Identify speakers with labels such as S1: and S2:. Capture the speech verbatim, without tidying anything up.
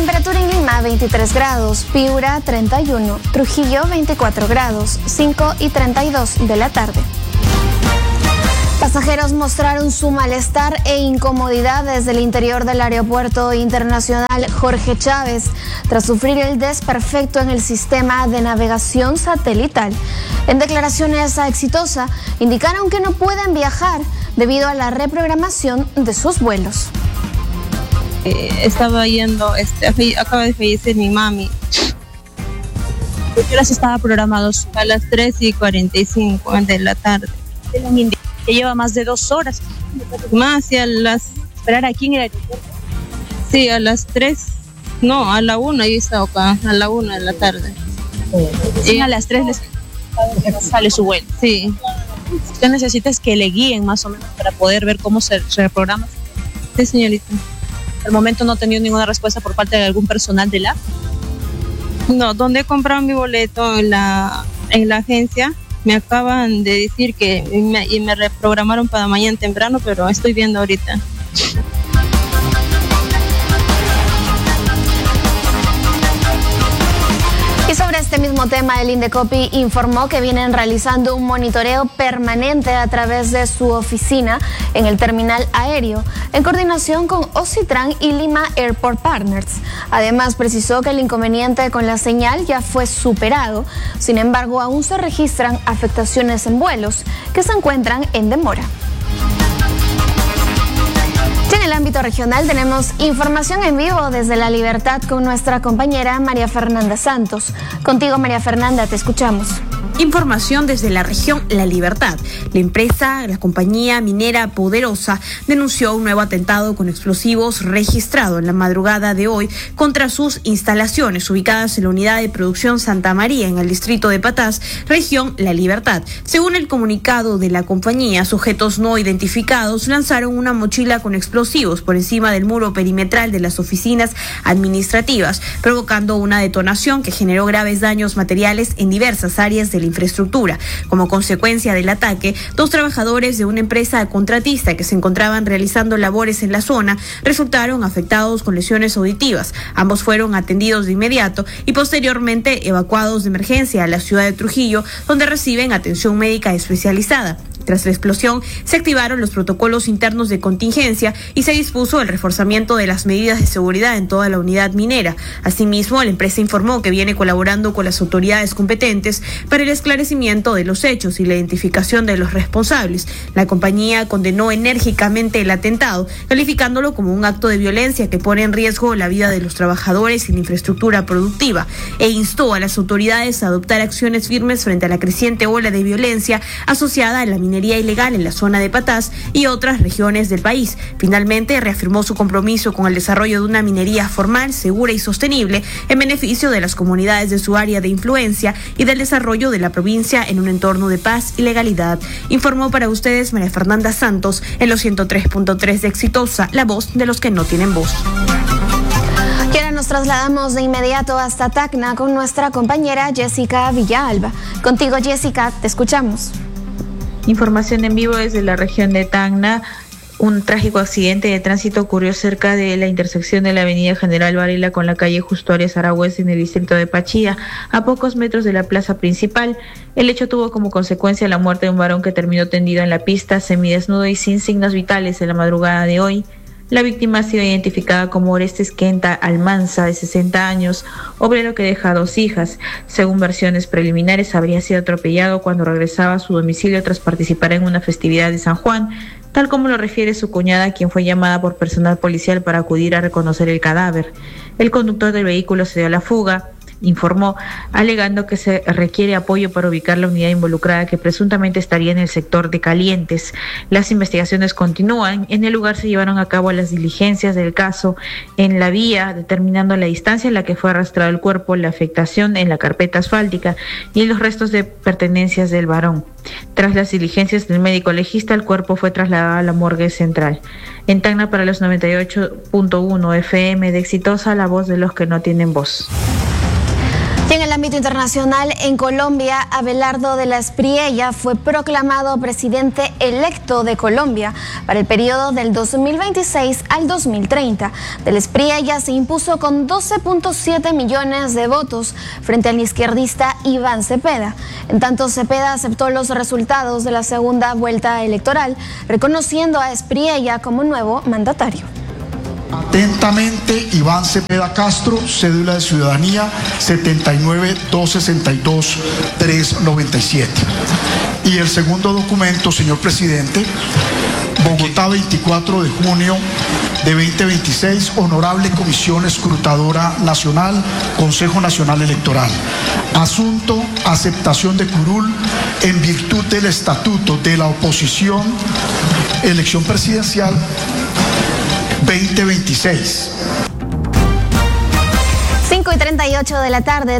S1: Temperatura en Lima veintitrés grados, Piura treinta y uno, Trujillo veinticuatro grados, cinco y treinta y dos de la tarde. Pasajeros mostraron su malestar e incomodidad desde el interior del Aeropuerto Internacional Jorge Chávez tras sufrir el desperfecto en el sistema de navegación satelital. En declaraciones a Exitosa, indicaron que no pueden viajar debido a la reprogramación de sus vuelos.
S2: Eh, estaba yendo, este, acaba de fallecer mi mami. ¿A qué horas estaba programado? A las tres y cuarenta y cinco de la tarde.
S3: Que lleva más de dos horas.
S2: Más, y a las...
S3: ¿Esperar aquí en el aeropuerto?
S2: Sí, a las tres. No, a la una yo estaba acá, a la una de la tarde.
S3: Sí, a las tres les sale su vuelo.
S2: Sí.
S3: ¿Qué necesitas que le guíen más o menos para poder ver cómo se reprograma?
S2: Sí, señorita.
S3: Al momento no he tenido ninguna respuesta por parte de algún personal de la...
S2: No, donde he comprado mi boleto en la, en la agencia, me acaban de decir que me, y me reprogramaron para mañana temprano, pero estoy viendo ahorita.
S1: Y sobre este mismo tema, el Indecopi informó que vienen realizando un monitoreo permanente a través de su oficina en el terminal aéreo, en coordinación con Ocitran y Lima Airport Partners. Además, precisó que el inconveniente con la señal ya fue superado. Sin embargo, aún se registran afectaciones en vuelos que se encuentran en demora. En el ámbito regional tenemos información en vivo desde La Libertad con nuestra compañera María Fernanda Santos. Contigo, María Fernanda, te escuchamos.
S4: Información desde la región La Libertad. La empresa, la compañía minera Poderosa, denunció un nuevo atentado con explosivos registrado en la madrugada de hoy contra sus instalaciones ubicadas en la unidad de producción Santa María en el distrito de Patás, región La Libertad. Según el comunicado de la compañía, sujetos no identificados lanzaron una mochila con explosivos por encima del muro perimetral de las oficinas administrativas, provocando una detonación que generó graves daños materiales en diversas áreas de la infraestructura. Como consecuencia del ataque, dos trabajadores de una empresa contratista que se encontraban realizando labores en la zona resultaron afectados con lesiones auditivas. Ambos fueron atendidos de inmediato y posteriormente evacuados de emergencia a la ciudad de Trujillo, donde reciben atención médica especializada. Tras la explosión, se activaron los protocolos internos de contingencia y se dispuso el reforzamiento de las medidas de seguridad en toda la unidad minera. Asimismo, la empresa informó que viene colaborando con las autoridades competentes para el esclarecimiento de los hechos y la identificación de los responsables. La compañía condenó enérgicamente el atentado, calificándolo como un acto de violencia que pone en riesgo la vida de los trabajadores y la infraestructura productiva, e instó a las autoridades a adoptar acciones firmes frente a la creciente ola de violencia asociada a la minería ilegal en la zona de Patás y otras regiones del país. Finalmente, reafirmó su compromiso con el desarrollo de una minería formal, segura y sostenible en beneficio de las comunidades de su área de influencia y del desarrollo de la provincia en un entorno de paz y legalidad. Informó para ustedes María Fernanda Santos en los ciento tres punto tres de Exitosa, la voz de los que no tienen voz.
S1: Y ahora nos trasladamos de inmediato hasta Tacna con nuestra compañera Jessica Villalba. Contigo, Jessica, te escuchamos.
S5: Información en vivo desde la región de Tacna. Un trágico accidente de tránsito ocurrió cerca de la intersección de la avenida General Varela con la calle Justo Arias Aragüez en el distrito de Pachía, a pocos metros de la plaza principal. El hecho tuvo como consecuencia la muerte de un varón que terminó tendido en la pista, semidesnudo y sin signos vitales en la madrugada de hoy. La víctima ha sido identificada como Orestes Quenta Almanza, de sesenta años, obrero que deja dos hijas. Según versiones preliminares, habría sido atropellado cuando regresaba a su domicilio tras participar en una festividad de San Juan, tal como lo refiere su cuñada, quien fue llamada por personal policial para acudir a reconocer el cadáver. El conductor del vehículo se dio a la fuga, informó, alegando que se requiere apoyo para ubicar la unidad involucrada que presuntamente estaría en el sector de Calientes. Las investigaciones continúan. En el lugar se llevaron a cabo las diligencias del caso en la vía, determinando la distancia en la que fue arrastrado el cuerpo, la afectación en la carpeta asfáltica y los restos de pertenencias del varón. Tras las diligencias del médico legista, el cuerpo fue trasladado a la morgue central. En Tacna, para los noventa y ocho punto uno F M de Exitosa, la voz de los que no tienen voz.
S1: Y en el ámbito internacional, en Colombia, Abelardo de la Espriella fue proclamado presidente electo de Colombia para el periodo del dos mil veintiséis al dos mil treinta. De la Espriella se impuso con doce punto siete millones de votos frente al izquierdista Iván Cepeda. En tanto, Cepeda aceptó los resultados de la segunda vuelta electoral, reconociendo a Espriella como nuevo mandatario.
S6: Atentamente, Iván Cepeda Castro, cédula de ciudadanía setenta y nueve dos sesenta y dos tres noventa y siete. Y el segundo documento, señor presidente, Bogotá, veinticuatro de junio de dos mil veintiséis, Honorable Comisión Escrutadora Nacional, Consejo Nacional Electoral. Asunto: aceptación de curul en virtud del Estatuto de la Oposición, elección presidencial veinte veintiséis.
S1: cinco y treinta y ocho de la tarde.